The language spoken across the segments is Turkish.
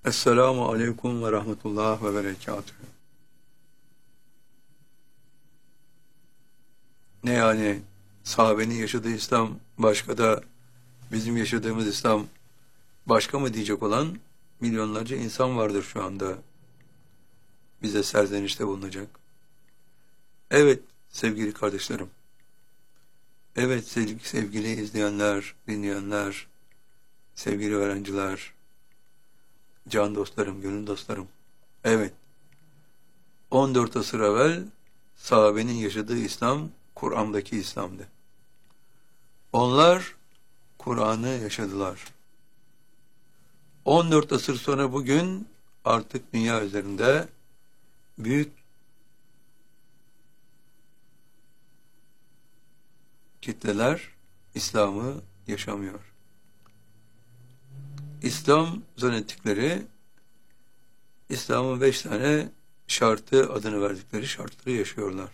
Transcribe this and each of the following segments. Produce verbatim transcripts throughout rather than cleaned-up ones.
Esselamu aleyküm ve rahmetullah ve berekatühü. Ne yani sahabenin yaşadığı İslam başka da bizim yaşadığımız İslam başka mı diyecek olan milyonlarca insan vardır şu anda bize serzenişte bulunacak. Evet sevgili kardeşlerim. Evet sevgili, sevgili izleyenler, dinleyenler, sevgili öğrenciler, can dostlarım, gönül dostlarım. Evet, on dört asır evvel sahabenin yaşadığı İslam, Kur'an'daki İslam'dı. Onlar Kur'an'ı yaşadılar. on dört asır sonra bugün artık dünya üzerinde büyük kitleler İslam'ı yaşamıyor. İslam zannettikleri, İslam'ın beş tane şartı adını verdikleri şartları yaşıyorlar.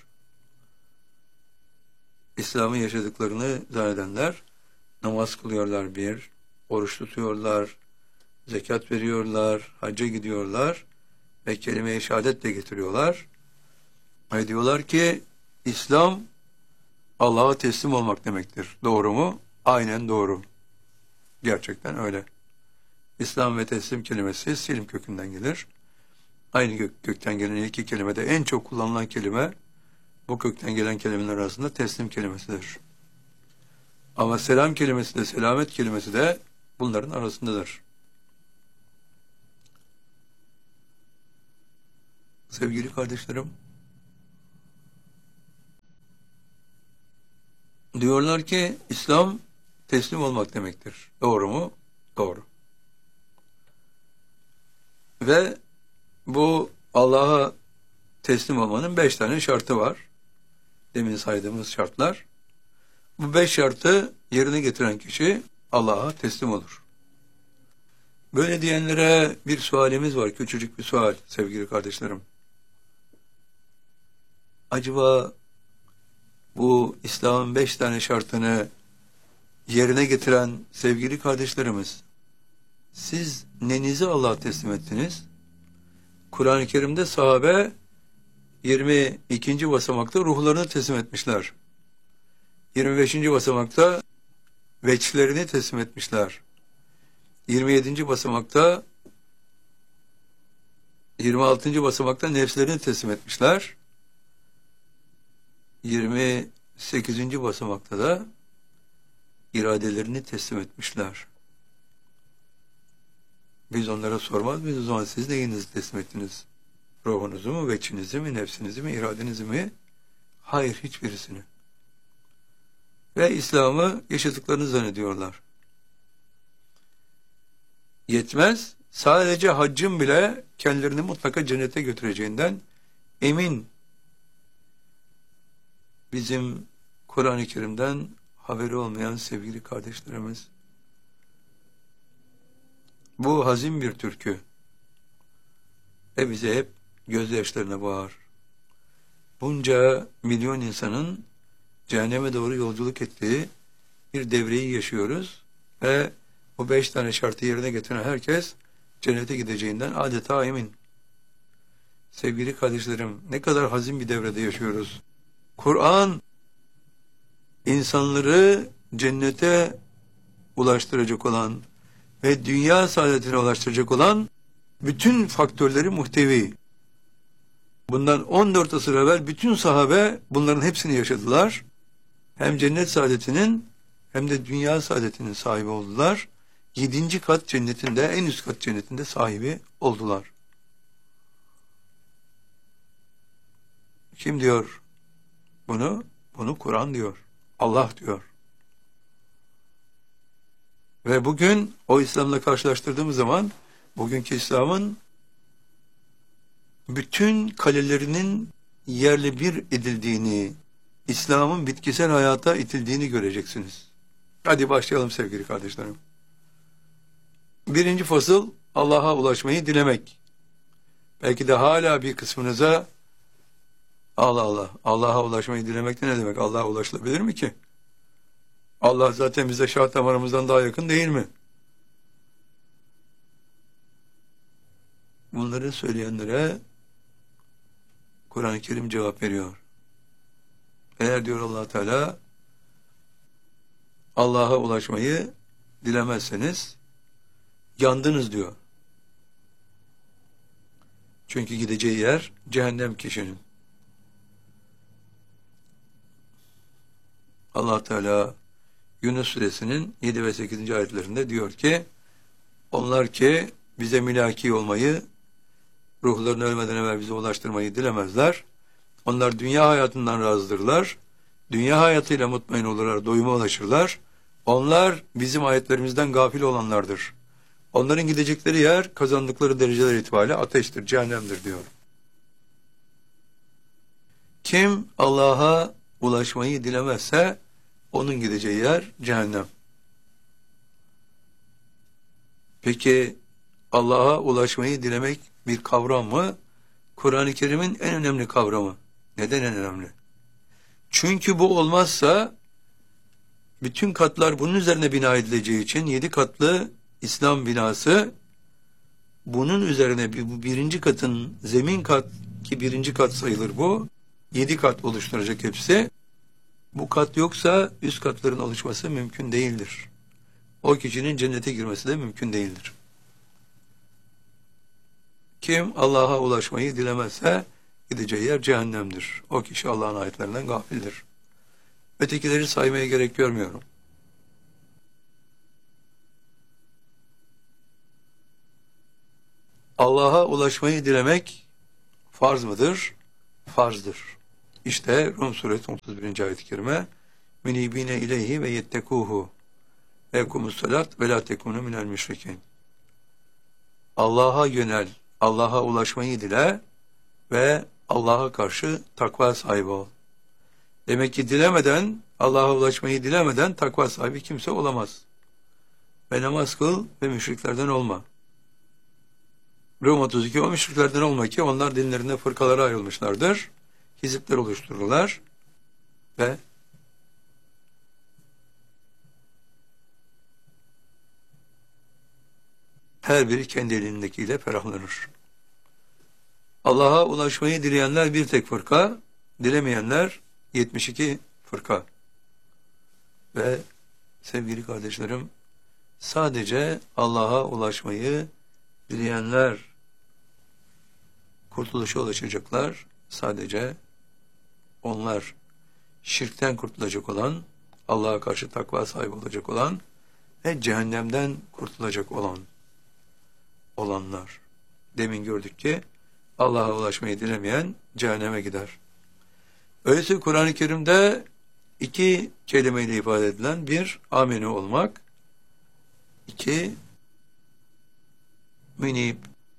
İslam'ı yaşadıklarını zannedenler namaz kılıyorlar bir, oruç tutuyorlar, zekat veriyorlar, hacca gidiyorlar ve kelime-i şehadet de getiriyorlar. Ve diyorlar ki İslam Allah'a teslim olmak demektir. Doğru mu? Aynen doğru. Gerçekten öyle. İslam ve teslim kelimesi silim kökünden gelir. Aynı gök, kökten gelen iki kelimede en çok kullanılan kelime bu kökten gelen kelimeler arasında teslim kelimesidir. Ama selam kelimesi de selamet kelimesi de bunların arasındadır. Sevgili kardeşlerim, diyorlar ki İslam teslim olmak demektir. Doğru mu? Doğru. Ve bu Allah'a teslim olmanın beş tane şartı var. Demin saydığımız şartlar. Bu beş şartı yerine getiren kişi Allah'a teslim olur. Böyle diyenlere bir sualimiz var. Küçücük bir sual sevgili kardeşlerim. Acaba bu İslam'ın beş tane şartını yerine getiren sevgili kardeşlerimiz, siz nenizi Allah'a teslim ettiniz? Kur'an-ı Kerim'de sahabe yirmi ikinci basamakta ruhlarını teslim etmişler. yirmi beşinci basamakta veçlerini teslim etmişler. yirmi yedinci basamakta yirmi altıncı basamakta nefslerini teslim etmişler. yirmi sekizinci basamakta da iradelerini teslim etmişler. Biz onlara sormaz mıyız? O zaman siz neyinizi teslim ettiniz? Ruhunuzu mu, veçinizi mi, nefsinizi mi, iradenizi mi? Hayır, hiçbirisini. Ve İslam'ı yaşadıklarını zannediyorlar. Yetmez, sadece haccın bile kendilerini mutlaka cennete götüreceğinden emin. Bizim Kur'an-ı Kerim'den haberi olmayan sevgili kardeşlerimiz. Bu hazin bir türkü. Ve bize hep gözyaşlarına boğar. Bunca milyon insanın cehenneme doğru yolculuk ettiği bir devreyi yaşıyoruz ve bu beş tane şartı yerine getiren herkes cennete gideceğinden adeta emin. Sevgili kardeşlerim, ne kadar hazin bir devrede yaşıyoruz. Kur'an insanları cennete ulaştıracak olan ve dünya saadetine ulaştıracak olan bütün faktörleri muhtevi. Bundan on dört asır evvel bütün sahabe bunların hepsini yaşadılar. Hem cennet saadetinin hem de dünya saadetinin sahibi oldular. Yedinci kat cennetinde, en üst kat cennetinde sahibi oldular. Kim diyor bunu? Bunu Kur'an diyor. Allah diyor. Ve bugün o İslam'la karşılaştırdığımız zaman bugünkü İslam'ın bütün kalelerinin yerle bir edildiğini, İslam'ın bitkisel hayata itildiğini göreceksiniz. Hadi başlayalım sevgili kardeşlerim. Birinci fasıl Allah'a ulaşmayı dilemek. Belki de hala bir kısmınıza Allah Allah, Allah'a ulaşmayı dilemek de ne demek? Allah'a ulaşılabilir mi ki? Allah zaten bize şah damarımızdan daha yakın değil mi? bunları söyleyenlere Kur'an-ı Kerim cevap veriyor. Eğer diyor Allah Teala Allah'a ulaşmayı dilemezseniz yandınız diyor. Çünkü gideceği yer cehennem kişinin. Allah Teala Yunus suresinin yedi ve sekizinci ayetlerinde diyor ki onlar ki bize mülaki olmayı, ruhlarını ölmeden evvel bize ulaştırmayı dilemezler. Onlar dünya hayatından razıdırlar. Dünya hayatıyla mutmain olurlar, doyuma ulaşırlar. Onlar bizim ayetlerimizden gafil olanlardır. Onların gidecekleri yer kazandıkları dereceler itibariyle ateştir, cehennemdir diyor. Kim Allah'a ulaşmayı dilemezse onun gideceği yer cehennem. Peki Allah'a ulaşmayı dilemek bir kavram mı? Kur'an-ı Kerim'in en önemli kavramı. Neden en önemli? Çünkü bu olmazsa bütün katlar bunun üzerine bina edileceği için yedi katlı İslam binası bunun üzerine bir, birinci katın zemin kat ki birinci kat sayılır bu. Yedi kat oluşturacak hepsi. Bu kat yoksa üst katların oluşması mümkün değildir. O kişinin cennete girmesi de mümkün değildir. Kim Allah'a ulaşmayı dilemezse gideceği yer cehennemdir. O kişi Allah'ın ayetlerinden gafildir. Ötekileri saymaya gerek görmüyorum. Allah'a ulaşmayı dilemek farz mıdır? Farzdır. İşte Rum suresi otuz birinci ayet-i kerime münibine ileyhi ve yettekuhu ve ekumus salat ve la tekunu minel müşrikin. Allah'a yönel, Allah'a ulaşmayı dile ve Allah'a karşı takva sahibi ol. Demek ki dilemeden, Allah'a ulaşmayı dilemeden takva sahibi kimse olamaz. Ve namaz kıl ve müşriklerden olma. Rum otuz iki o müşriklerden olma ki onlar dinlerinde fırkalara ayrılmışlardır. Hizipler oluştururlar ve her biri kendi elindekiyle ferahlanır. Allah'a ulaşmayı dileyenler bir tek fırka, dilemeyenler yetmiş iki fırka. Ve sevgili kardeşlerim, sadece Allah'a ulaşmayı dileyenler kurtuluşa ulaşacaklar. Sadece onlar şirkten kurtulacak olan, Allah'a karşı takva sahibi olacak olan ve cehennemden kurtulacak olan olanlar. Demin gördük ki Allah'a ulaşmayı dilemeyen cehenneme gider. Öyleyse Kur'an-ı Kerim'de iki kelimeyle ifade edilen bir aminu olmak, iki münib,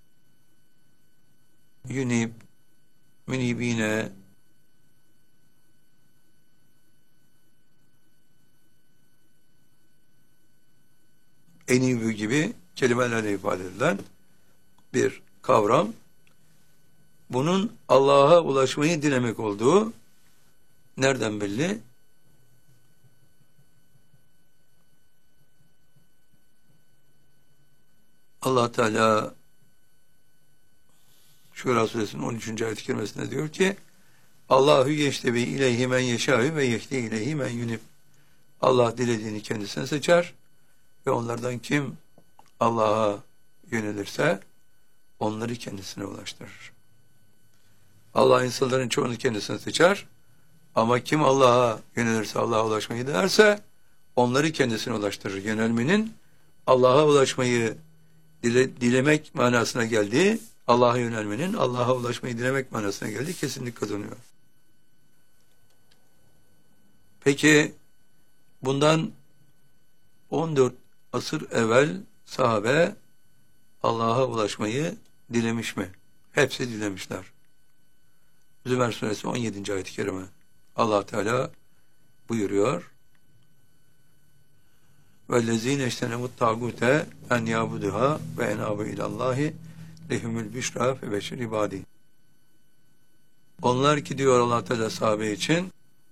yunib, münibine, enibü gibi kelimelerle ifade edilen bir kavram. Bunun Allah'a ulaşmayı dilemek olduğu nereden belli? Allah Teala Şura suresinin on üçüncü ayet-i kerimesinde diyor ki Allahu yeştebi ileyhi men yeşâhü ve yehdi ileyhi men yunib. Allah dilediğini kendisine seçer ve onlardan kim Allah'a yönelirse onları kendisine ulaştırır. Allah insanların çoğunu kendisine seçer ama kim Allah'a yönelirse, Allah'a ulaşmayı dilerse onları kendisine ulaştırır. Yönelmenin Allah'a ulaşmayı dile, dilemek manasına geldiği, Allah'a yönelmenin Allah'a ulaşmayı dilemek manasına geldiği kesinlik kazanıyor. Peki bundan on dört asır evvel sahabe Allah'a ulaşmayı dilemiş mi? Hepsi dilemişler. Zümer suresi on yedinci ayet-i kerime. Allah Teala buyuruyor. وَالَّذ۪ينَ اَجْتَنَمُ الطَّاغُوتَ اَنْ يَعْبُدُهَا وَاَنَابُ اِلَى اللّٰهِ لَهُمُ الْبِشْرَى فَبَشِّرْ عِبَادِهِ. Onlar ki diyor Allah Teala sahabe için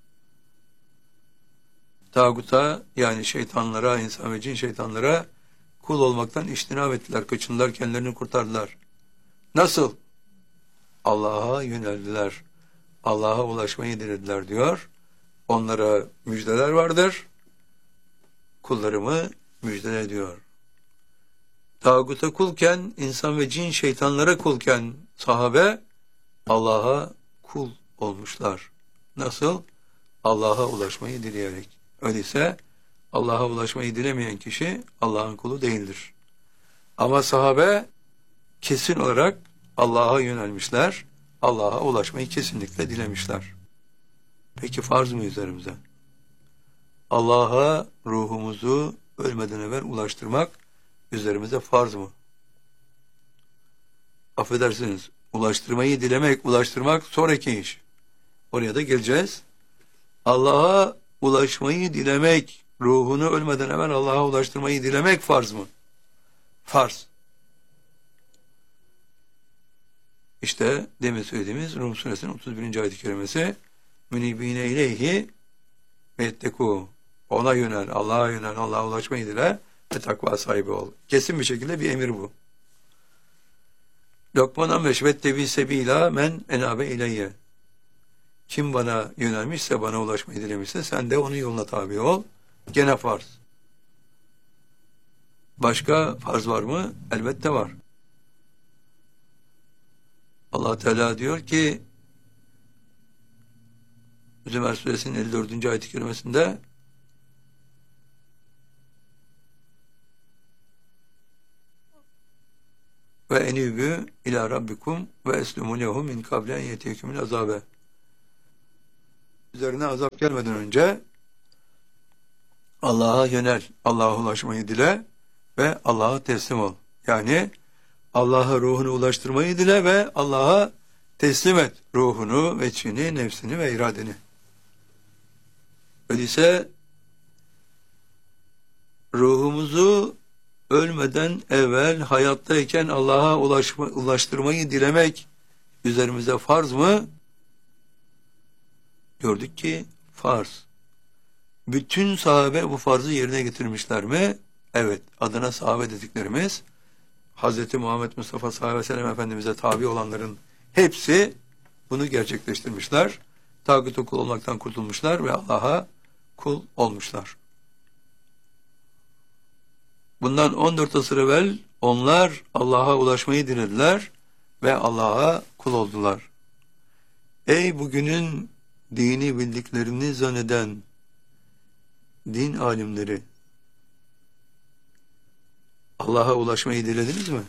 tağuta yani şeytanlara, insan ve cin şeytanlara kul olmaktan iştinab ettiler, kaçındılar, kendilerini kurtardılar. Nasıl? Allah'a yöneldiler. Allah'a ulaşmayı dilediler diyor. Onlara müjdeler vardır. Kullarımı müjdele diyor. Tağuta kulken, insan ve cin şeytanlara kulken sahabe Allah'a kul olmuşlar. Nasıl? Allah'a ulaşmayı dileyerek. Öyleyse Allah'a ulaşmayı dilemeyen kişi Allah'ın kulu değildir. Ama sahabe kesin olarak Allah'a yönelmişler. Allah'a ulaşmayı kesinlikle dilemişler. Peki farz mı üzerimize? Allah'a ruhumuzu ölmeden evvel ulaştırmak üzerimize farz mı? Affedersiniz, ulaştırmayı dilemek, ulaştırmak sonraki iş. Oraya da geleceğiz. Allah'a ulaşmayı dilemek, ruhunu ölmeden evvel Allah'a ulaştırmayı dilemek farz mı? Farz. İşte demin söylediğimiz Rum suresinin otuz birinci ayet-i kerimesi münibine ileyhi ve etteku. Ona yönel, Allah'a yönel, Allah'a ulaşmayı dile ve takva sahibi ol. Kesin bir şekilde bir emir bu. Lokman on beş vettebi sebila men enabe ileyye. Kim bana yönelmişse, bana ulaşmayı dilemişse sen de onun yoluna tabi ol. Gene farz. Başka farz var mı? Elbette var. Allah Teala diyor ki Zümer suresinin elli dördüncü ayet-i kerimesinde ve enibü ila rabbikum ve eslumu lehu min kablen yetiyekümün azabe. Üzerine azap gelmeden önce Allah'a yönel, Allah'a ulaşmayı dile ve Allah'a teslim ol. Yani Allah'a ruhunu ulaştırmayı dile ve Allah'a teslim et ruhunu, veçhini, nefsini ve iradeni. Öyleyse ruhumuzu ölmeden evvel hayattayken Allah'a ulaşma, ulaştırmayı dilemek üzerimize farz mı? Gördük ki farz. Bütün sahabe bu farzı yerine getirmişler mi? Evet. Adına sahabe dediklerimiz Hz. Muhammed Mustafa sallallahu aleyhi ve sellem Efendimiz'e tabi olanların hepsi bunu gerçekleştirmişler. Tağuta kul olmaktan kurtulmuşlar ve Allah'a kul olmuşlar. Bundan on dört asır evvel onlar Allah'a ulaşmayı dilediler ve Allah'a kul oldular. Ey bugünün dini bildiklerini zanneden din alimleri, Allah'a ulaşmayı dilediniz mi?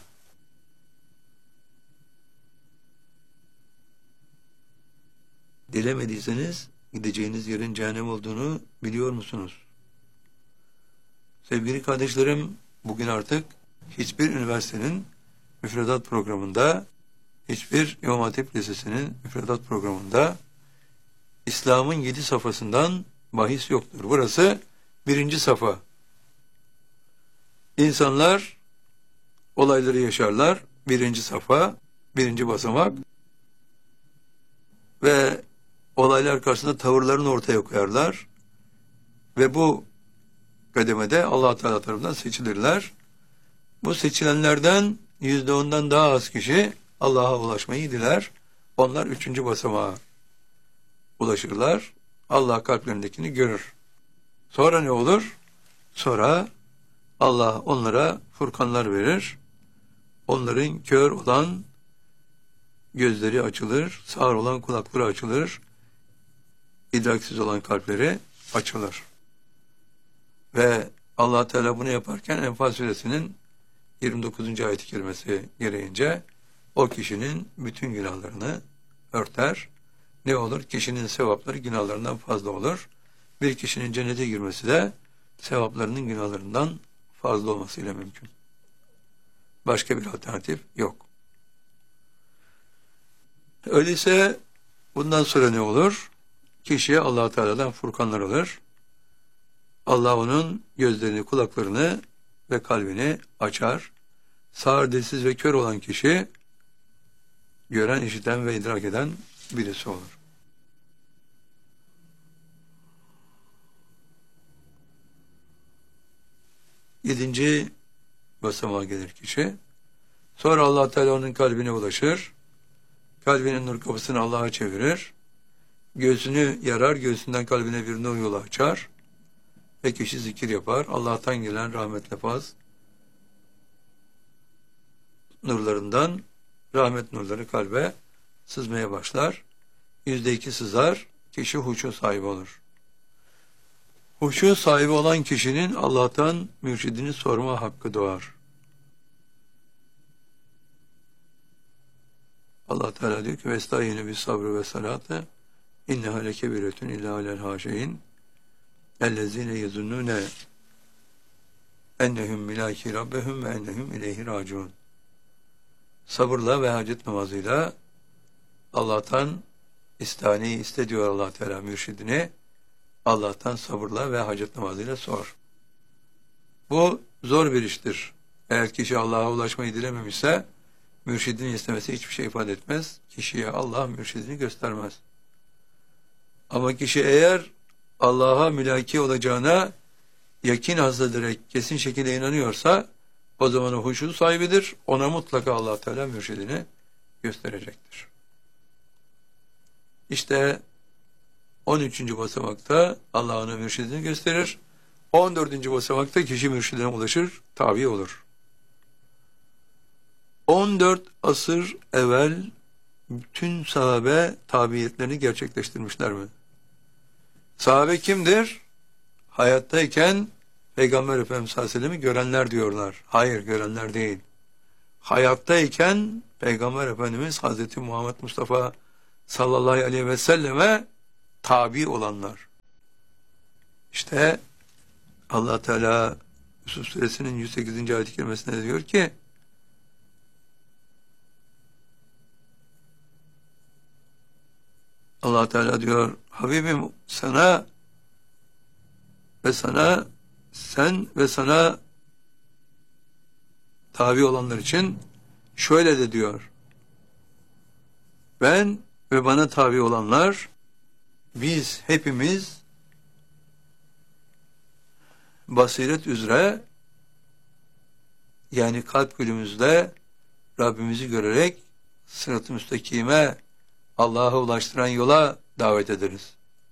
Dilemediyseniz gideceğiniz yerin cehennem olduğunu biliyor musunuz? Sevgili kardeşlerim, bugün artık hiçbir üniversitenin müfredat programında, hiçbir İmam Hatip Lisesi'nin müfredat programında İslam'ın yedi safhasından bahis yoktur. Burası birinci safha. İnsanlar olayları yaşarlar. Birinci safha, birinci basamak ve olaylar karşısında tavırlarını ortaya koyarlar. Ve bu kademede Allah Teala tarafından seçilirler. Bu seçilenlerden yüzde ondan daha az kişi Allah'a ulaşmayı diler. Onlar üçüncü basamağa ulaşırlar. Allah kalplerindekini görür. Sonra ne olur? Sonra Allah onlara furkanlar verir. Onların kör olan gözleri açılır, sağır olan kulakları açılır, idraksiz olan kalpleri açılır. Ve Allah Teala bunu yaparken Enfal suresinin yirmi dokuzuncu ayet-i kerimesi gereğince o kişinin bütün günahlarını örter. Ne olur? Kişinin sevapları günahlarından fazla olur. Bir kişinin cennete girmesi de sevaplarının günahlarından fazla olmasıyla mümkün. Başka bir alternatif yok. Öyleyse bundan sonra ne olur? Kişiye Allah Teala'dan furkanlar alır. Allah onun gözlerini, kulaklarını ve kalbini açar. Sağır, dilsiz ve kör olan kişi gören, işiten ve idrak eden birisi olur. Yedinci basamağa gelir kişi. Sonra Allah Teala onun kalbine ulaşır. Kalbinin nur kapısını Allah'a çevirir. Göğsünü yarar, göğsünden kalbine bir nur yolu açar. Ve kişi zikir yapar. Allah'tan gelen rahmetle faz nurlarından rahmet nurları kalbe sızmaya başlar. Yüzde iki sızar, kişi huşu sahibi olur. Huşu sahibi olan kişinin Allah'tan mürşidini sorma hakkı doğar. Allah Teala diyor ki vestayinu bis sabrı ve salate inneha lekebiretun illa alel haşein ellezine yezunnune ennehum milaki rabbehum ve ennehum ileyhi raciun. Sabırla ve hacet namazıyla Allah'tan istaneyi iste diyor Allah Teala mürşidine. Allah'tan sabırla ve hacet namazıyla sor. Bu zor bir iştir. Eğer kişi Allah'a ulaşmayı dilememişse mürşidini istemesi hiçbir şey ifade etmez. Kişiye Allah mürşidini göstermez. Ama kişi eğer Allah'a mülaki olacağına yakin hazırlayarak kesin şekilde inanıyorsa o zaman o huşu sahibidir. Ona mutlaka Allah Teala mürşidini gösterecektir. İşte on üçüncü basamakta Allah ona mürşidini gösterir. on dördüncü basamakta kişi mürşidine ulaşır, tabi olur. on dört asır evvel bütün sahabe tabiyetlerini gerçekleştirmişler mi? Sahabe kimdir? Hayattayken Peygamber Efendimiz sallallahu aleyhi ve sellem'i görenler diyorlar. Hayır, görenler değil. Hayattayken Peygamber Efendimiz Hazreti Muhammed Mustafa sallallahu aleyhi ve selleme tabi olanlar. İşte Allah Teala Yusuf Suresinin yüz sekizinci ayet-i kerimesinde diyor ki Allah Teala diyor Habibim sana ve sana sen ve sana tabi olanlar için şöyle de diyor. Ben ve bana tabi olanlar biz hepimiz basiret üzere yani kalp gülümüzle Rabbimizi görerek sırat-ı müstakime Allah'a ulaştıran yola davet ederiz.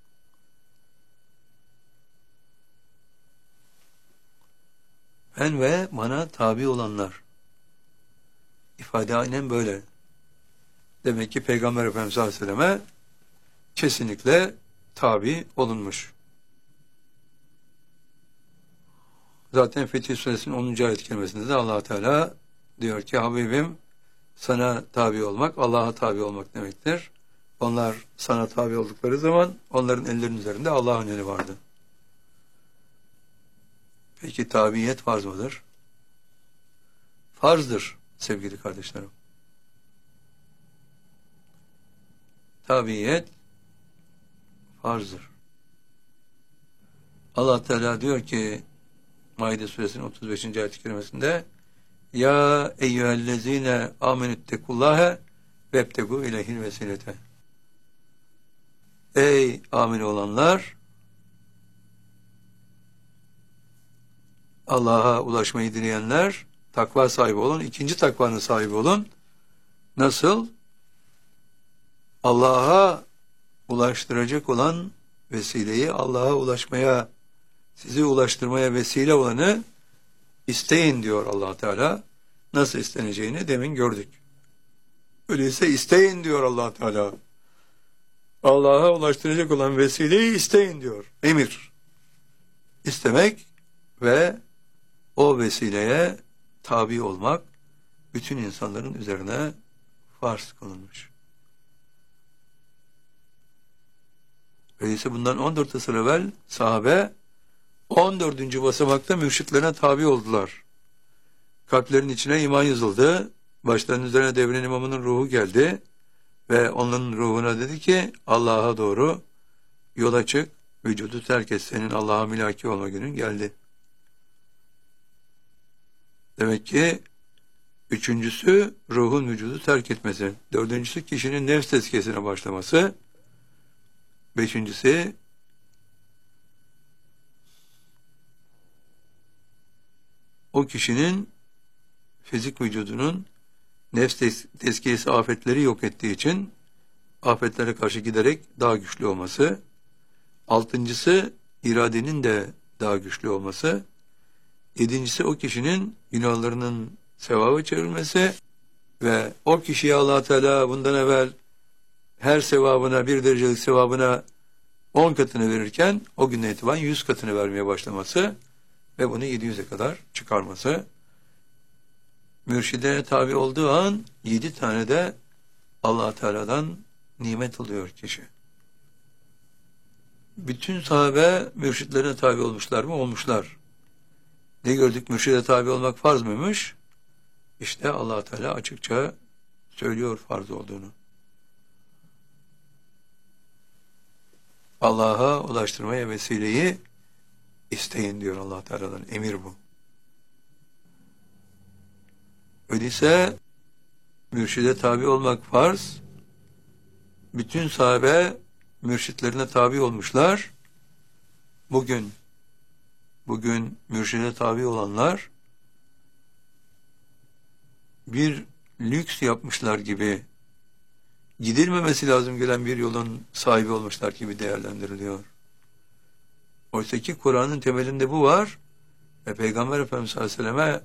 Ben ve bana tabi olanlar. İfade aynen böyle. Demek ki Peygamber Efendimiz Aleyhisselam'a kesinlikle tabi olunmuş. Zaten Fetih Suresinin onuncu ayet kelimesinde de Allah Teala diyor ki Habibim sana tabi olmak, Allah'a tabi olmak demektir. Onlar sana tabi oldukları zaman onların ellerinin üzerinde Allah'ın eli vardı. Peki tabiyet farz mıdır? Farzdır sevgili kardeşlerim. Tabiyet farzdır. Allah Teala diyor ki Maide Suresinin otuz beşinci ayet-i kerimesinde Ya eyyühellezine amenüttekullâhe vebtegu ileyhil vesilete. Ey amin olanlar Allah'a ulaşmayı dileyenler takva sahibi olun. İkinci takvanın sahibi olun. Nasıl? Allah'a ulaştıracak olan vesileyi Allah'a ulaşmaya sizi ulaştırmaya vesile olanı isteyin diyor Allah Teala. Nasıl isteneceğini demin gördük. Öyleyse isteyin diyor Allah Teala. Allah'a ulaştıracak olan vesileyi isteyin diyor. Emir. İstemek ve o vesileye tabi olmak bütün insanların üzerine farz kılınmış. Öyleyse bundan on dört asır evvel sahabe on dördüncü basamakta mürşitlerine tabi oldular. Kalplerin içine iman yazıldı. Başlarının üzerine devrin imamının ruhu geldi. Ve onun ruhuna dedi ki Allah'a doğru yola çık. Vücudu terk et. Senin Allah'a milaki olma günün geldi. Demek ki üçüncüsü ruhun vücudu terk etmesi. Dördüncüsü kişinin nefs tezkiyesine başlaması. Beşincisi o kişinin fizik vücudunun nefs tes- tezkiyesi afetleri yok ettiği için afetlere karşı giderek daha güçlü olması. Altıncısı iradenin de daha güçlü olması. Yedincisi o kişinin günahlarının sevaba çevrilmesi ve o kişiye Allah Teala bundan evvel her sevabına, bir derecelik sevabına on katını verirken o günden itibaren yüz katını vermeye başlaması ve bunu yedi yüze kadar çıkarması. Mürşidine tabi olduğu an yedi tane de Allah Teala'dan nimet alıyor kişi. Bütün sahabe mürşitlerine tabi olmuşlar mı? Olmuşlar. Ne gördük? Mürşide tabi olmak farz mıymış? İşte Allah Teala açıkça söylüyor farz olduğunu. Allah'a ulaştırmaya vesileyi isteyin diyor Allah Teala'dan. Emir bu. Öyleyse mürşide tabi olmak farz. Bütün sahabe mürşitlerine tabi olmuşlar. Bugün bugün mürşide tabi olanlar bir lüks yapmışlar gibi, gidilmemesi lazım gelen bir yolun sahibi olmuşlar gibi değerlendiriliyor. Oysa ki Kur'an'ın temelinde bu var ve Peygamber Efendimiz sallallahu aleyhi ve selleme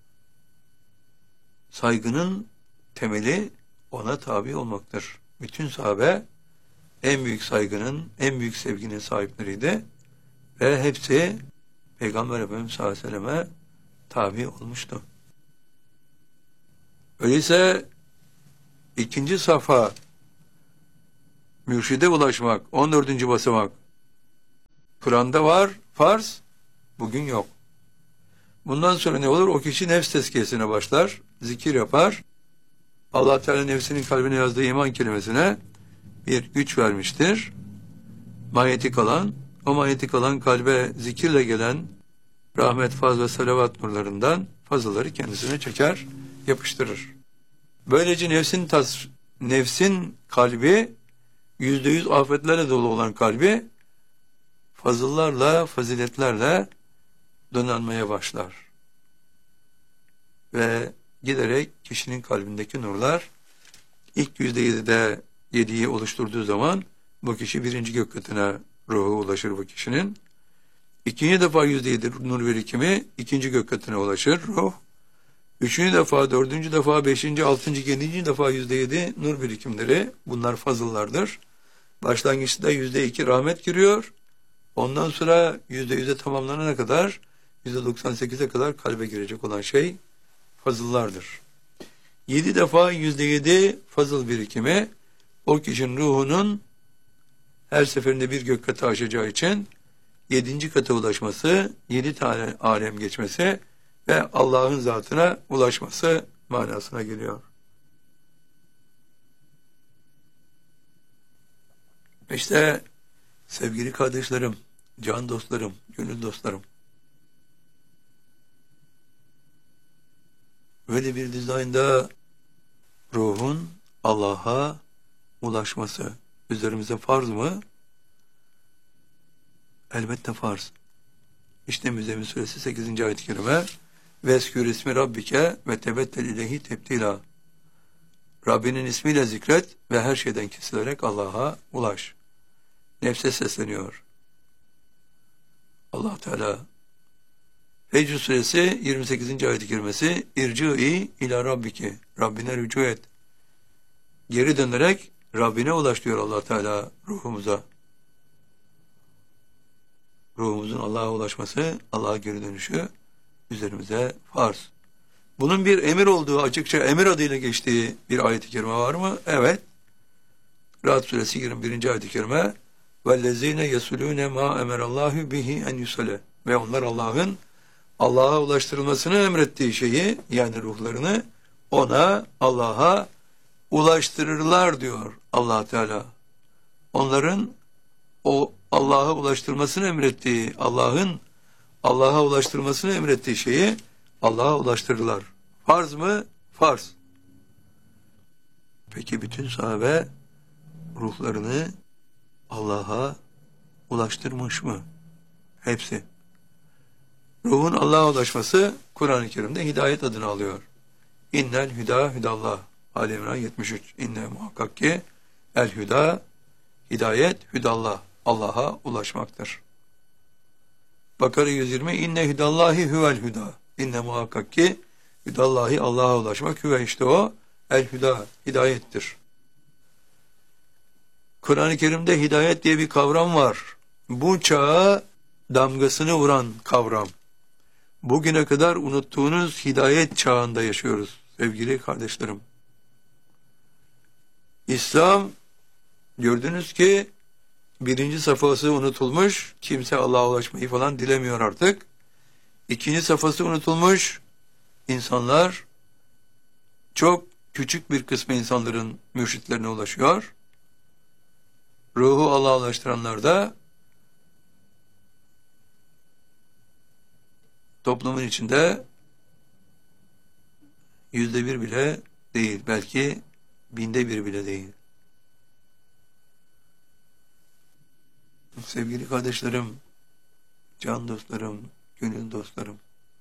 saygının temeli ona tabi olmaktır. Bütün sahabe en büyük saygının, en büyük sevginin sahipleriydi ve hepsi Peygamber Efendimiz sallallahu aleyhi ve selleme tabi olmuştu. Öyleyse ikinci safa mürşide ulaşmak, on dördüncü basamak Kur'an'da var, farz, bugün yok. Bundan sonra ne olur? O kişi nefs tezkiyesine başlar, zikir yapar. Allah Teala nefsinin kalbine yazdığı iman kelimesine bir güç vermiştir. Manyetik alan, o manyetik alan kalbe zikirle gelen rahmet, faz ve salavat nurlarından fazlaları kendisine çeker, yapıştırır. Böylece nefsin tas, nefsin kalbi yüzde yüz afetlerle dolu olan kalbi fazıllarla, faziletlerle donanmaya başlar. Ve giderek kişinin kalbindeki nurlar ilk yüzde yedide yediyi oluşturduğu zaman bu kişi birinci gök katına ruhu ulaşır bu kişinin. İkinci defa yüzde yedi nur birikimi ikinci gök katına ulaşır ruh. Üçüncü defa, dördüncü defa, beşinci, altıncı, yedinci defa yüzde yedi nur birikimleri, bunlar fazıllardır. Başlangıçta yüzde iki rahmet giriyor. Ondan sonra yüzde yüze tamamlanana kadar, yüzde doksan sekize kadar kalbe girecek olan şey fazıllardır. Yedi defa yüzde yedi fazıl birikimi, o kişinin ruhunun her seferinde bir gök katı aşacağı için yedinci kata ulaşması, yedi tane alem geçmesi ve Allah'ın zatına ulaşması manasına geliyor. İşte sevgili kardeşlerim, can dostlarım, gönül dostlarım, böyle bir dizaynda ruhun Allah'a ulaşması üzerimize farz mı? Elbette farz. İşte Müzzemmil Suresi sekizinci ayet-i kerime Veskür ismi Rabbike ve tebettel ileyhi tebtila. Rabbinin ismiyle zikret ve her şeyden kesilerek Allah'a ulaş. Nefse sesleniyor Allah Teala. Fecr Suresi yirmi sekizinci ayet-i kerimesi İrci'i ila Rabbiki. Rabbine rücu et. Geri dönerek Rabbine ulaş diyor Allah Teala ruhumuza. Ruhumuzun Allah'a ulaşması, Allah'a geri dönüşü üzerimize farz. Bunun bir emir olduğu, açıkça emir adıyla geçtiği bir ayet-i kerime var mı? Evet. Ra'd Suresi yirmi birinci ayet-i kerime وَالَّذ۪ينَ يَسُلُونَ مَا اَمَرَ اللّٰهُ بِهِ اَنْ يُسَلَ. Ve onlar Allah'ın Allah'a ulaştırılmasını emrettiği şeyi, yani ruhlarını ona, Allah'a ulaştırırlar diyor Allah Teala. Onların o Allah'a ulaştırmasını emrettiği, Allah'ın Allah'a ulaştırmasını emrettiği şeyi Allah'a ulaştırırlar. Farz mı? Farz. Peki bütün sahabe ruhlarını Allah'a ulaştırmış mı? Hepsi. Ruhun Allah'a ulaşması Kur'an-ı Kerim'de hidayet adını alıyor. İnnel hüda hüdallah. Ali İmran yetmiş üç. İnne muhakkak ki el hüda, hidayet hüdallah. Allah'a ulaşmaktır. Bakara yüz yirmi. İnne hüdallahi huvel hüda. İnne muhakkak ki hüdallahi, Allah'a ulaşmak. Hüve, işte o el hüda, hidayettir. Kur'an-ı Kerim'de hidayet diye bir kavram var. Bu çağa damgasını vuran kavram. Bugüne kadar unuttuğunuz hidayet çağında yaşıyoruz sevgili kardeşlerim. İslam, gördünüz ki birinci safhası unutulmuş, kimse Allah'a ulaşmayı falan dilemiyor artık. İkinci safhası unutulmuş, insanlar, çok küçük bir kısmı insanların mürşitlerine ulaşıyor. Ruhu Allah'a ulaştıranlar da toplumun içinde yüzde bir bile değil, belki binde bir bile değil. Sevgili kardeşlerim, can dostlarım, gönül dostlarım,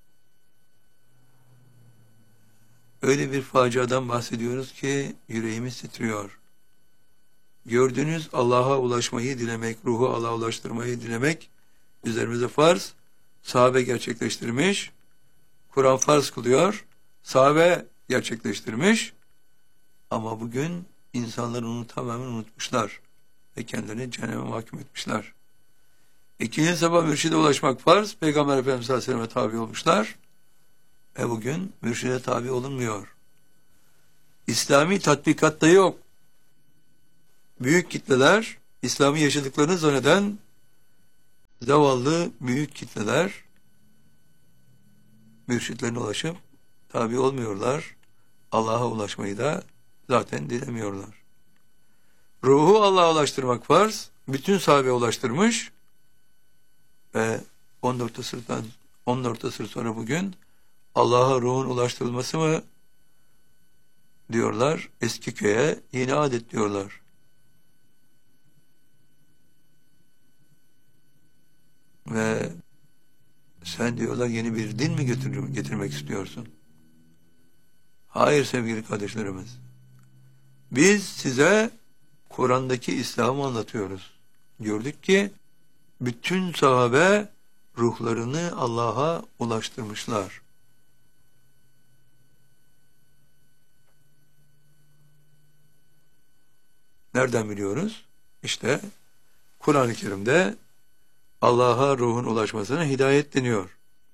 öyle bir faciadan bahsediyoruz ki yüreğimiz titriyor. Gördüğünüz Allah'a ulaşmayı dilemek, ruhu Allah'a ulaştırmayı dilemek üzerimize farz. Sahabe gerçekleştirmiş, Kur'an farz kılıyor, sahabe gerçekleştirmiş, ama bugün insanlar onu tamamen unutmuşlar ve kendilerini cehenneme mahkum etmişler. İkinci sabah mürşide ulaşmak farz, Peygamber Efendimiz sallallahu aleyhi ve sellem'e tabi olmuşlar ve bugün mürşide tabi olunmuyor. İslami tatbikatta yok. Büyük kitleler, İslam'ı yaşadıklarını zanneden zavallı büyük kitleler mürşitlerine ulaşıp tabi olmuyorlar. Allah'a ulaşmayı da zaten dilemiyorlar. Ruhu Allah'a ulaştırmak farz. Bütün sahabe ulaştırmış ve on dört asırdan on dört asır sonra bugün Allah'a ruhun ulaştırılması mı diyorlar, eski köye yeni adet diyorlar. Ve sen diyorlar yeni bir din mi getir getirmek istiyorsun? Hayır sevgili kardeşlerimiz. Biz size Kur'an'daki İslam'ı anlatıyoruz. Gördük ki bütün sahabe ruhlarını Allah'a ulaştırmışlar. Nereden biliyoruz? İşte Kur'an-ı Kerim'de Allah'a ruhun ulaşmasına hidayet deniyor.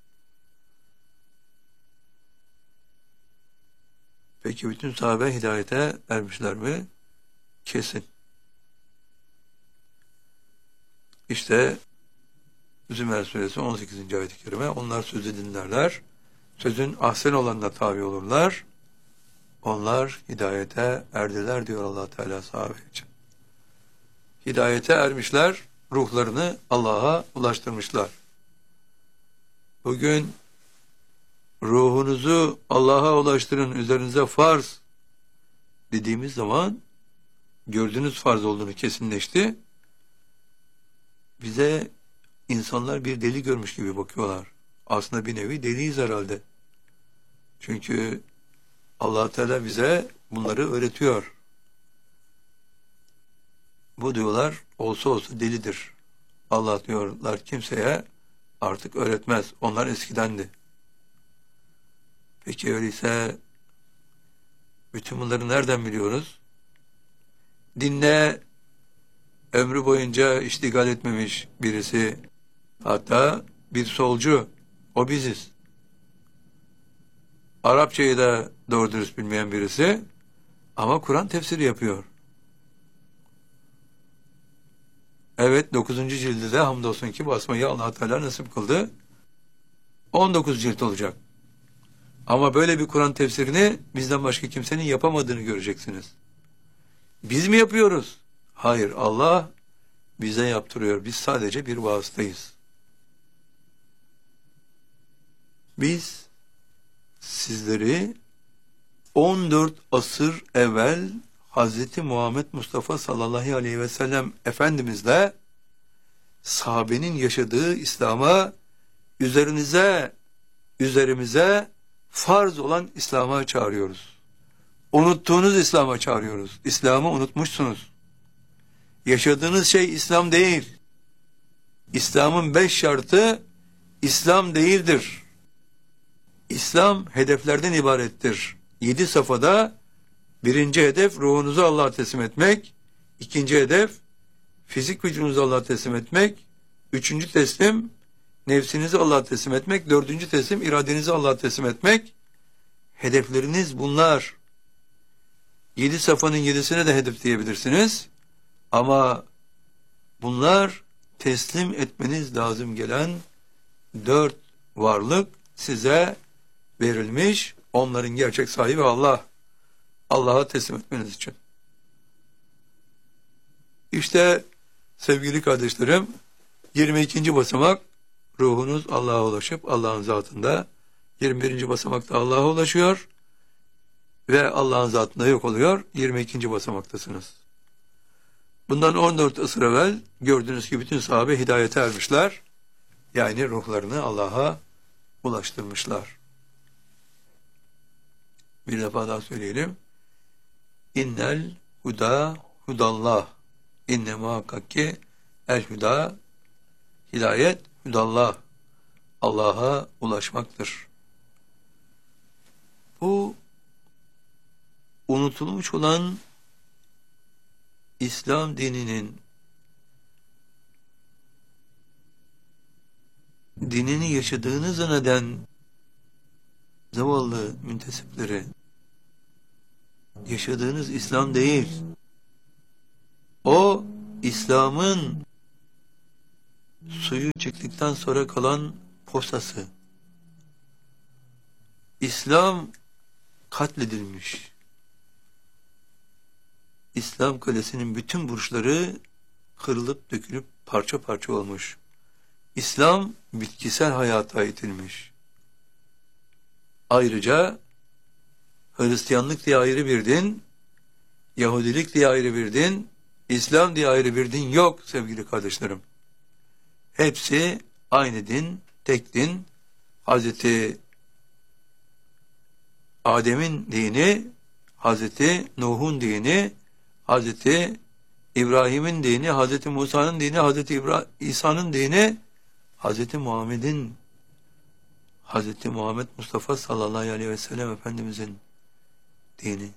Peki bütün sahabe hidayete ermişler mi? Kesin. İşte Zümer suresi on sekizinci ayet-i kerime, onlar sözü dinlerler, sözün ahsen olanına tabi olurlar, onlar hidayete erdiler diyor Allah Teala sahabe için. Hidayete ermişler, ruhlarını Allah'a ulaştırmışlar. Bugün ruhunuzu Allah'a ulaştırın, üzerinize farz dediğimiz zaman gördüğünüz farz olduğunu kesinleşti. Bize insanlar bir deli görmüş gibi bakıyorlar. Aslında bir nevi deliyiz herhalde. Çünkü Allah Teala bize bunları öğretiyor. Bu diyorlar olsa olsa delidir. Allah diyorlar kimseye artık öğretmez. Onlar eskidendi. Peki öyleyse bütün bunları nereden biliyoruz? Dinle ömrü boyunca iştigal etmemiş birisi, hatta bir solcu, o biziz. Arapçayı da doğru dürüst bilmeyen birisi ama Kur'an tefsiri yapıyor. Evet, dokuzuncu cildi de hamdolsun ki basmayı Allah Teala nasip kıldı. on dokuz cilt olacak. Ama böyle bir Kur'an tefsirini bizden başka kimsenin yapamadığını göreceksiniz. Biz mi yapıyoruz? Hayır, Allah bize yaptırıyor. Biz sadece bir vasıtayız. Biz sizleri on dört asır evvel Hazreti Muhammed Mustafa sallallahu aleyhi ve sellem Efendimizle sahabenin yaşadığı İslam'a üzerinize, üzerimize farz olan İslam'a çağırıyoruz. Unuttuğunuz İslam'a çağırıyoruz. İslam'ı unutmuşsunuz. Yaşadığınız şey İslam değil. İslam'ın beş şartı İslam değildir. İslam hedeflerden ibarettir. Yedi safhada birinci hedef ruhunuzu Allah'a teslim etmek. İkinci hedef fizik vücudunuzu Allah'a teslim etmek. Üçüncü teslim nefsinizi Allah'a teslim etmek. Dördüncü teslim iradenizi Allah'a teslim etmek. Hedefleriniz bunlar. Yedi safhanın yedisine de hedef diyebilirsiniz. Ama bunlar teslim etmeniz lazım gelen dört varlık size verilmiş. Onların gerçek sahibi Allah. Allah'a teslim etmeniz için. İşte sevgili kardeşlerim, yirmi ikinci basamak ruhunuz Allah'a ulaşıp Allah'ın zatında, yirmi birinci basamakta Allah'a ulaşıyor ve Allah'ın zatında yok oluyor. yirmi ikinci basamaktasınız. Bundan on dört asır evvel gördüğünüz gibi bütün sahabe hidayete ermişler. Yani ruhlarını Allah'a ulaştırmışlar. Bir defa daha söyleyelim. İnnel huda hudallah. İnne muhakkak ki el huda, hidayet hudallah. Allah'a ulaşmaktır. Bu unutulmuş olan İslam dininin dinini yaşadığını zanneden zavallı müntesipleri, yaşadığınız İslam değil, o İslam'ın suyu çıktıktan sonra kalan posası. İslam katledilmiş. İslam kalesinin bütün burçları kırılıp dökülüp parça parça olmuş. İslam bitkisel hayata itilmiş. Ayrıca Hristiyanlık diye ayrı bir din, Yahudilik diye ayrı bir din, İslam diye ayrı bir din yok sevgili kardeşlerim. Hepsi aynı din, tek din. Hazreti Adem'in dini, Hazreti Nuh'un dini, Hazreti İbrahim'in dini, Hazreti Musa'nın dini, Hazreti İbra- İsa'nın dini, Hazreti Muhammed'in, Hazreti Muhammed Mustafa sallallahu aleyhi ve sellem Efendimizin dini.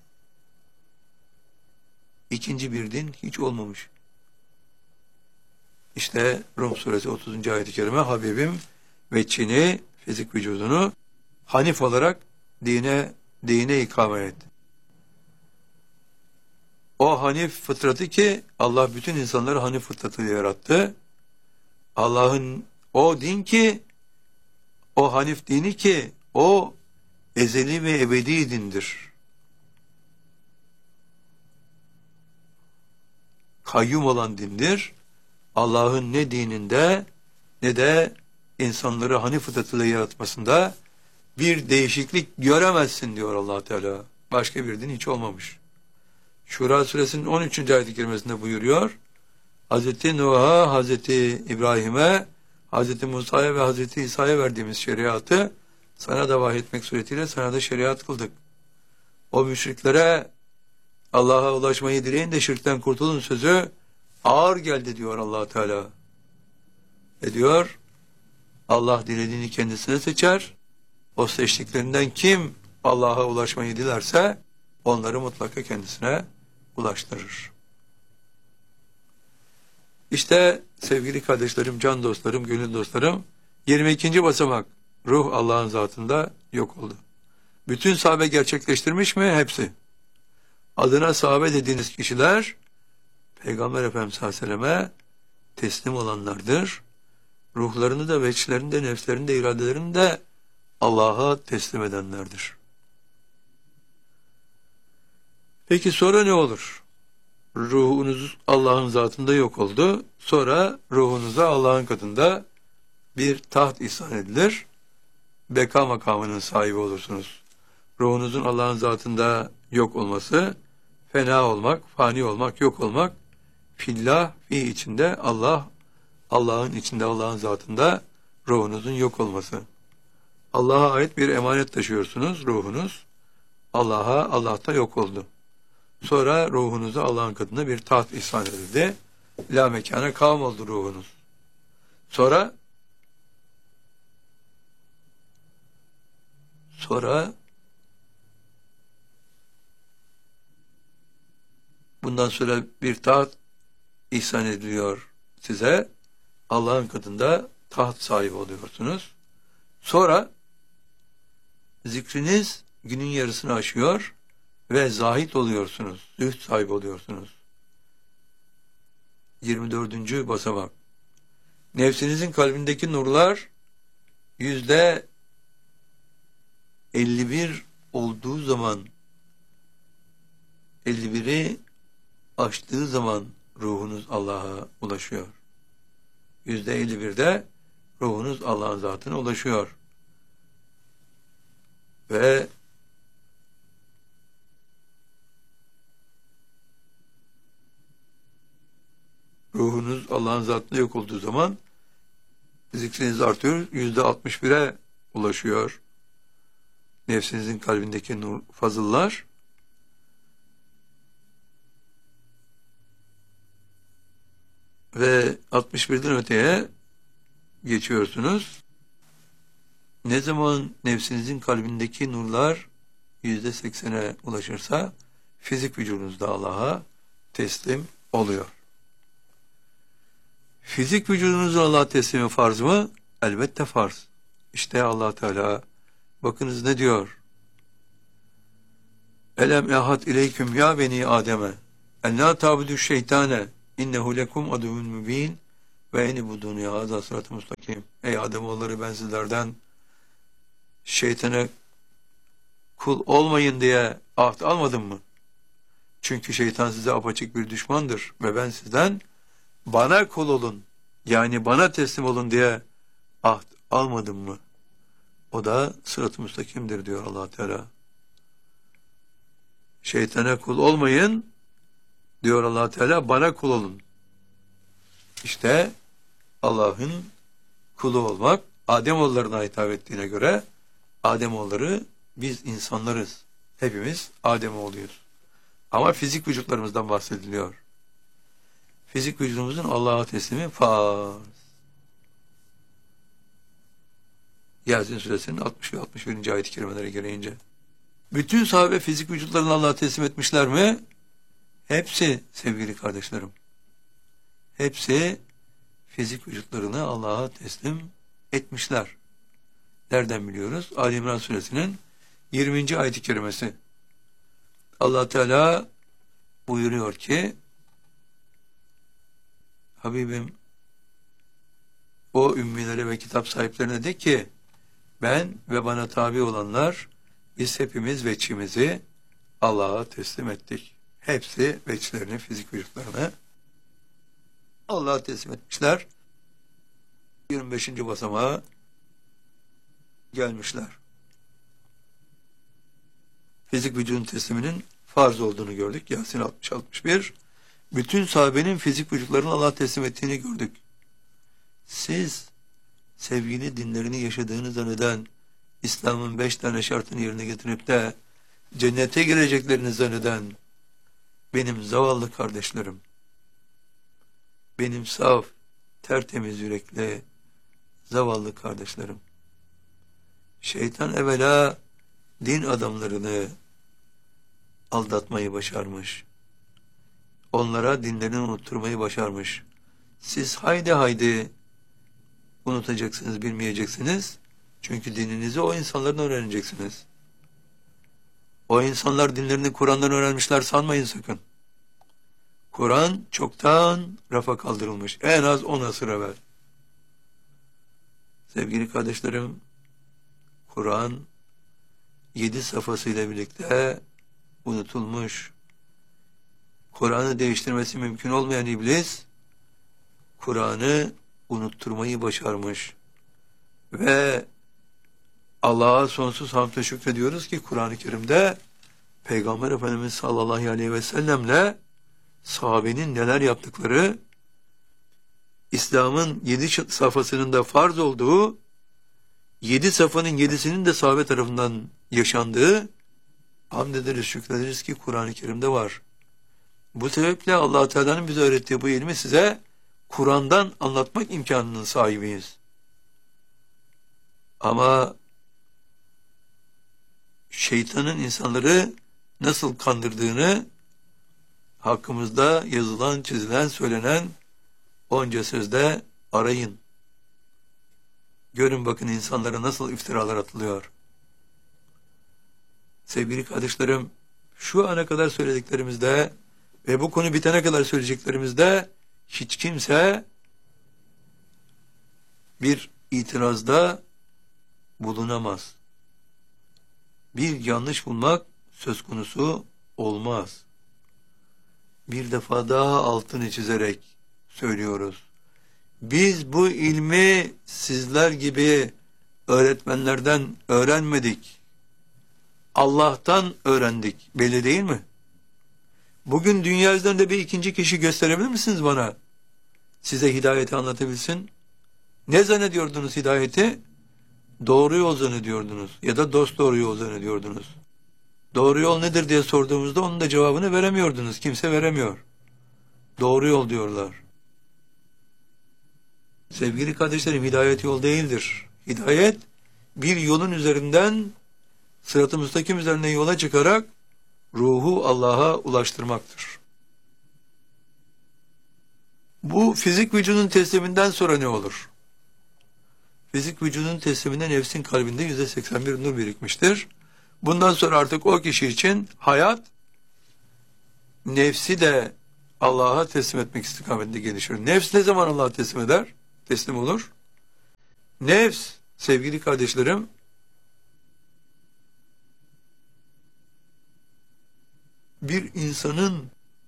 İkinci bir din hiç olmamış. İşte Rum suresi otuzuncu ayet-i kerime, Habibim ve Çin'i, fizik vücudunu Hanif olarak dine, dine ikame et. O Hanif fıtratı ki Allah bütün insanları Hanif fıtratıyla yarattı. Allah'ın o din ki, o Hanif dini ki o ezeli ve ebedi dindir. Kayyum olan dindir. Allah'ın ne dininde ne de insanları Hanif fıtratıyla yaratmasında bir değişiklik göremezsin diyor Allah Teala. Başka bir din hiç olmamış. Şura suresinin on üçüncü ayet-i kerimesinde buyuruyor. Hazreti Nuh'a, Hazreti İbrahim'e, Hazreti Musa'ya ve Hazreti İsa'ya verdiğimiz şeriatı sana da vahyetmek suretiyle sana da şeriat kıldık. O müşriklere Allah'a ulaşmayı dileyin de şirkten kurtulun sözü ağır geldi diyor Allah Teala. Ve diyor Allah dilediğini kendisine seçer. O seçtiklerinden kim Allah'a ulaşmayı dilerse onları mutlaka kendisine ulaştırır. İşte sevgili kardeşlerim, can dostlarım, gönül dostlarım, yirmi ikinci basamak ruh Allah'ın zatında yok oldu. Bütün sahabe gerçekleştirmiş mi? Hepsi. Adına sahabe dediğiniz kişiler Peygamber Efendimiz sallallahu aleyhi ve selleme teslim olanlardır. Ruhlarını da, veçlerini de, nefslerini de, iradelerini de Allah'a teslim edenlerdir. Peki sonra ne olur? Ruhunuz Allah'ın zatında yok oldu. Sonra ruhunuza Allah'ın katında bir taht ihsan edilir. Beka makamının sahibi olursunuz. Ruhunuzun Allah'ın zatında yok olması, fena olmak, fani olmak, yok olmak, fillah, fi içinde Allah, Allah'ın içinde, Allah'ın zatında ruhunuzun yok olması. Allah'a ait bir emanet taşıyorsunuz, ruhunuz. Allah'a, Allah'ta yok oldu. Sonra ruhunuza Allah'ın katında bir taht ihsan edildi. La mekana kavm oldu ruhunuz. Sonra sonra bundan sonra bir taht ihsan ediliyor size. Allah'ın katında taht sahibi oluyorsunuz. Sonra zikriniz günün yarısını aşıyor ve zahit oluyorsunuz. Zühd sahibi oluyorsunuz. yirmi dördüncü basamak. Nefsinizin kalbindeki nurlar yüzde elli bir olduğu zaman, elli biri aştığı zaman ruhunuz Allah'a ulaşıyor. Yüzde elli birde ruhunuz Allah'ın zatına ulaşıyor. Ve ruhunuz Allah'ın zatına yok olduğu zaman zikriniz artıyor. Yüzde altmış bire ulaşıyor. Nefsinizin kalbindeki nur, fazıllar ve altmış birden öteye geçiyorsunuz. Ne zaman nefsinizin kalbindeki nurlar yüzde seksene ulaşırsa fizik vücudunuz da Allah'a teslim oluyor. Fizik vücudunuzun Allah'a teslimi farz mı? Elbette farz. İşte Allah Teala bakınız ne diyor? Elem ehad ileyküm ya beni Adem'e en la ta'budu şeytane innehu lekum aduvun mübin ve eni budunu ya hazâ sırat-ı mustakim. Ey Ademoğulları, ben sizlerden şeytana kul olmayın diye ahd almadım mı? Çünkü şeytan size apaçık bir düşmandır ve ben sizden bana kul olun, yani bana teslim olun diye ahd almadım mı? O da sırat-ı müstakimdir diyor Allah Teala. Şeytana kul olmayın diyor Allah Teala, bana kul olun. İşte Allah'ın kulu olmak Ademoğullarına hitap ettiğine göre Ademoğulları biz insanlarız. Hepimiz Ademoğluyuz. Ama fizik vücutlarımızdan bahsediliyor. Fizik vücudumuzun Allah'a teslimi farz. Yasin suresinin altmış ve altmış birinci ayet-i kerimeleri gereğince. Bütün sahabe fizik vücutlarını Allah'a teslim etmişler mi? Hepsi sevgili kardeşlerim. Hepsi fizik vücutlarını Allah'a teslim etmişler. Nereden biliyoruz? Ali İmran suresinin yirminci ayet-i kerimesi. Allah Teala buyuruyor ki, Habibim o ümmilere ve kitap sahiplerine de ki, ben ve bana tabi olanlar biz hepimiz veçimizi Allah'a teslim ettik. Hepsi veçlerini, fizik vücutlarını Allah'a teslim etmişler. yirmi beşinci basamağa gelmişler. Fizik vücudun tesliminin farz olduğunu gördük. Yasin altmış altmış bir. Bütün sahabenin fizik vücutlarını Allah'a teslim ettiğini gördük. Siz sevgili dinlerini yaşadığını zanneden, İslam'ın beş tane şartını yerine getirip de cennete gireceklerini zanneden benim zavallı kardeşlerim, benim saf, tertemiz yürekli zavallı kardeşlerim, şeytan evvela din adamlarını aldatmayı başarmış. Onlara dinlerini unutturmayı başarmış. Siz haydi haydi unutacaksınız, bilmeyeceksiniz. Çünkü dininizi o insanların öğreneceksiniz. O insanlar dinlerini Kur'an'dan öğrenmişler sanmayın sakın. Kur'an çoktan rafa kaldırılmış. En az on asır evvel. Sevgili kardeşlerim, Kur'an yedi safhasıyla birlikte unutulmuş. Kur'an'ı değiştirmesi mümkün olmayan iblis, Kur'an'ı unutturmayı başarmış. Ve Allah'a sonsuz hamdle şükrediyoruz ki Kur'an-ı Kerim'de Peygamber Efendimiz sallallahu aleyhi ve sellemle sahabenin neler Yedi safhanın yedisinin de sahabe tarafından yaşandığı, hamd ederiz, şükrederiz ki Kur'an-ı Kerim'de var. Bu sebeple Allah Teala'nın bize öğrettiği bu ilmi size Kur'an'dan anlatmak imkanının sahibiyiz. Ama şeytanın insanları nasıl kandırdığını hakkımızda yazılan, çizilen, söylenen onca sözde arayın. Görün bakın insanlara nasıl iftiralar atılıyor. Sevgili kardeşlerim, şu ana kadar söylediklerimizde ve bu konu bitene kadar söyleyeceklerimizde hiç kimse bir itirazda bulunamaz. Bir yanlış bulmak söz konusu olmaz. Bir defa daha altını çizerek söylüyoruz. Biz bu ilmi sizler gibi öğretmenlerden öğrenmedik. Allah'tan öğrendik. Belli değil mi? Bugün dünya üzerinde bir ikinci kişi gösterebilir misiniz bana? Size hidayeti anlatabilsin. Ne zannediyordunuz hidayeti? Doğru yol zannediyordunuz. Ya da dost doğru yol zannediyordunuz. Doğru yol nedir diye sorduğumuzda onun da cevabını veremiyordunuz. Kimse veremiyor. Doğru yol diyorlar. Sevgili kardeşlerim, hidayet yol değildir. Hidayet bir yolun üzerinden sırat-ı müstakim üzerine yola çıkarak ruhu Allah'a ulaştırmaktır. Bu fizik vücudun tesliminden sonra ne olur? Fizik vücudun tesliminde nefsin kalbinde yüzde seksen bir nur birikmiştir. Bundan sonra artık o kişi için hayat nefsi de Allah'a teslim etmek istikametinde gelişir. Nefs ne zaman Allah'a teslim eder? Teslim olur. Nefs, sevgili kardeşlerim, bir insanın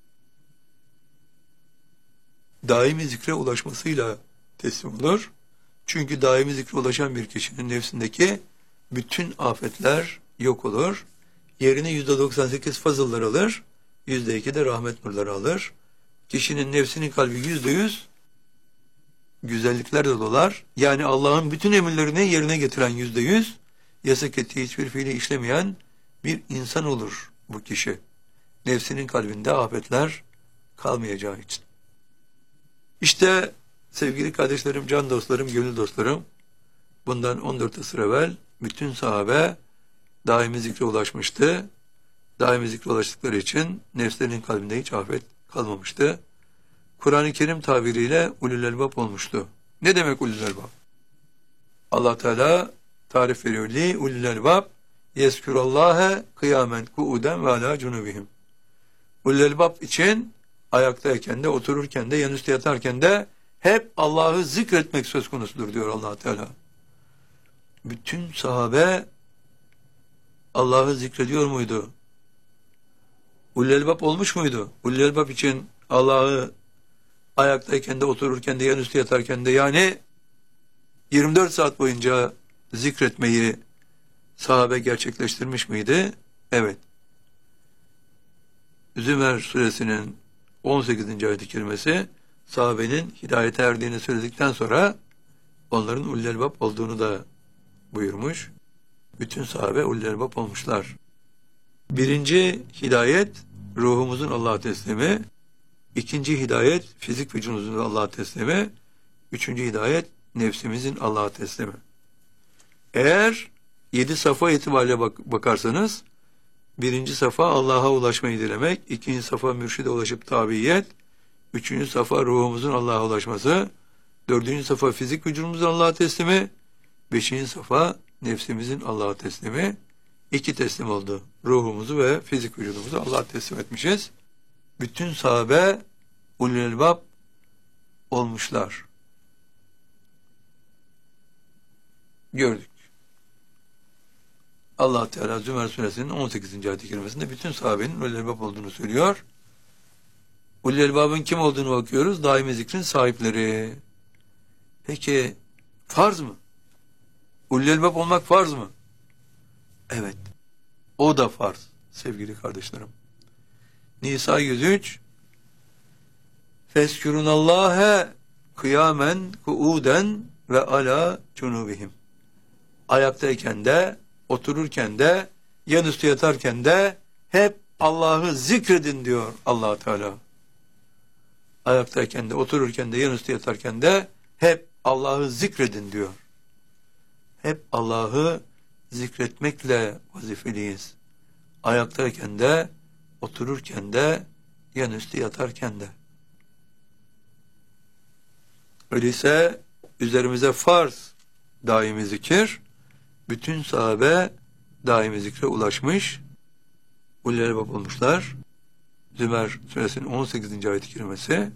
daimi zikre ulaşmasıyla teslim olur. Çünkü daimi zikre ulaşan bir kişinin nefsindeki bütün afetler yok olur. Yerine yüzde doksan sekiz fazıllar alır, yüzde iki de rahmet nurları alır. Kişinin nefsinin kalbi yüzde yüz güzelliklerle dolar. Yani Allah'ın bütün emirlerini yerine getiren yüzde yüz, yasak ettiği hiçbir fiili işlemeyen bir insan olur bu kişi. Nefsinin kalbinde afetler kalmayacağı için. İşte sevgili kardeşlerim, can dostlarım, gönül dostlarım, bundan on dört asır evvel bütün sahabe daimi zikre ulaşmıştı. Daimi zikre ulaştıkları için nefslerinin kalbinde hiç afet kalmamıştı. Kur'an-ı Kerim tabiriyle ulul elbab olmuştu. Ne demek ulul elbab? Allah Teala tarif veriyor. Li ulul elbab yezkurallâhe kıyamen ku'uden ve alâ cunubihim. Ulul elbab için ayaktayken de, otururken de, yanüstü yatarken de hep Allah'ı zikretmek söz konusudur diyor Allah Teala. Bütün sahabe Allah'ı zikrediyor muydu? Ulul elbab olmuş muydu? Ulul elbab için Allah'ı ayaktayken de, otururken de, yanüstü yatarken de, yani yirmi dört saat boyunca zikretmeyi sahabe gerçekleştirmiş miydi? Evet. Zümer suresinin on sekizinci ayet-i kerimesi sahabenin hidayete erdiğini söyledikten sonra onların ulul elbab olduğunu da buyurmuş. Bütün sahabe ulul elbab olmuşlar. Birinci hidayet ruhumuzun Allah'a teslimi. İkinci hidayet fizik vücudumuzun Allah'a teslimi. Üçüncü hidayet nefsimizin Allah'a teslimi. Eğer yedi safa itibariyle bak bakarsanız, birinci safa Allah'a ulaşmayı dilemek, ikinci safa mürşide ulaşıp tabiyet, üçüncü safa ruhumuzun Allah'a ulaşması, dördüncü safa fizik vücudumuzun Allah'a teslimi, beşinci safa nefsimizin Allah'a teslimi. İki teslim oldu. Ruhumuzu ve fizik vücudumuzu Allah'a teslim etmişiz. Bütün sahabe ulul elbab olmuşlar. Gördük. Allah Teala Zümer suresinin on sekizinci ayet-i kerimesinde bütün sahabenin ulul elbab olduğunu söylüyor. Ulul elbabın kim olduğunu bakıyoruz. Daimi zikrin sahipleri. Peki farz mı? Ulul elbab olmak farz mı? Evet. O da farz sevgili kardeşlerim. Nisa yüz üç Feskurunallâhe kıyamen kuuden ve ala cunubihim. ayaktayken de, otururken de, yanüstü yatarken de hep Allah'ı zikredin diyor Allah Teala. Ayaktayken de, otururken de, yanüstü yatarken de hep Allah'ı zikredin diyor. Hep Allah'ı zikretmekle vazifeliyiz. Ayaktayken de, otururken de, yanüstü yatarken de. Öyleyse üzerimize farz daimi zikir, bütün sahabe daimi zikre ulaşmış, ulilere bab olmuşlar. Zümer suresinin on sekizinci ayet-i kerimesi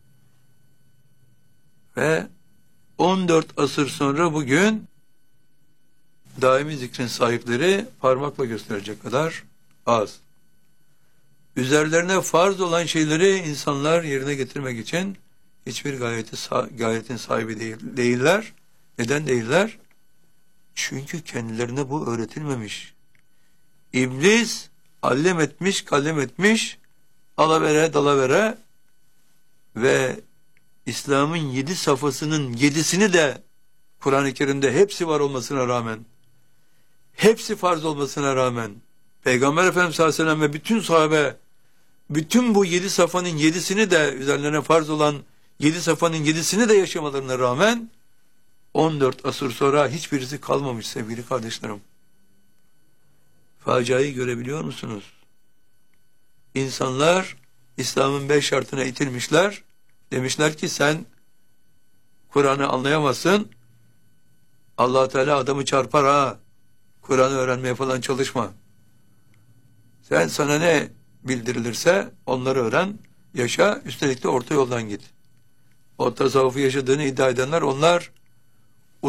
ve on dört asır sonra bugün daimi zikrin sahipleri parmakla gösterecek kadar az. Üzerlerine farz olan şeyleri insanlar yerine getirmek için hiçbir gayeti, gayetin sahibi değil, değiller. Neden değiller? Çünkü kendilerine bu öğretilmemiş. İblis allem etmiş, kallem etmiş, alavere, dalavere ve İslam'ın yedi safhasının yedisini de Kur'an-ı Kerim'de hepsi var olmasına rağmen, hepsi farz olmasına rağmen, Peygamber Efendimiz sallallahu aleyhi ve sellem ve bütün sahabe, bütün bu yedi safhanın yedisini de, üzerlerine farz olan yedi safhanın yedisini de yaşamalarına rağmen, on dört asır sonra hiçbirisi kalmamış sevgili kardeşlerim. Faciayı görebiliyor musunuz? İnsanlar İslam'ın beş şartına itilmişler. Demişler ki sen Kur'an'ı anlayamazsın. Allah Teala adamı çarpar ha. Kur'an'ı öğrenmeye falan çalışma. Sen sana ne bildirilirse onları öğren, yaşa, üstelik de orta yoldan git. O tasavvufu yaşadığını iddia edenler onlar